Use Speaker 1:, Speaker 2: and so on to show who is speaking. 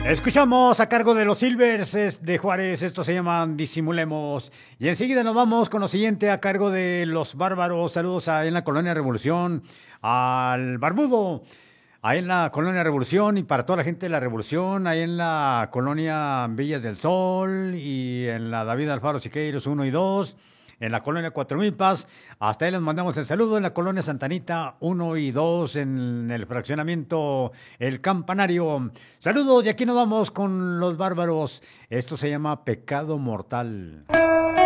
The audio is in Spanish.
Speaker 1: Escuchamos a cargo de los Silvers de Juárez, esto se llama Disimulemos. Y enseguida nos vamos con lo siguiente a cargo de los Bárbaros. Saludos ahí en la Colonia Revolución, al Barbudo, ahí en la Colonia Revolución y para toda la gente de la Revolución, ahí en la Colonia Villas del Sol y en la David Alfaro Siqueiros 1 y 2. En la colonia Cuatro Milpas, hasta ahí les mandamos el saludo. En la colonia Santanita 1 y 2, en el fraccionamiento El Campanario. Saludos y aquí nos vamos con los Bárbaros. Esto se llama Pecado Mortal.